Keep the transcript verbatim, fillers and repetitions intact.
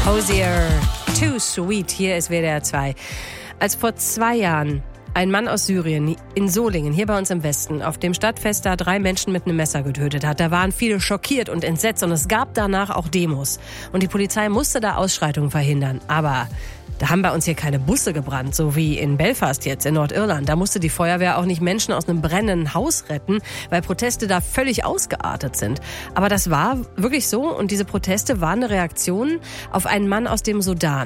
Hozier, Too Sweet, hier ist W D R zwei. Als vor zwei Jahren ein Mann aus Syrien in Solingen, hier bei uns im Westen, auf dem Stadtfest da drei Menschen mit einem Messer getötet hat, da waren viele schockiert und entsetzt und es gab danach auch Demos. Und die Polizei musste da Ausschreitungen verhindern. Aber da haben bei uns hier keine Busse gebrannt, so wie in Belfast jetzt in Nordirland. Da musste die Feuerwehr auch nicht Menschen aus einem brennenden Haus retten, weil Proteste da völlig ausgeartet sind. Aber das war wirklich so und diese Proteste waren eine Reaktion auf einen Mann aus dem Sudan.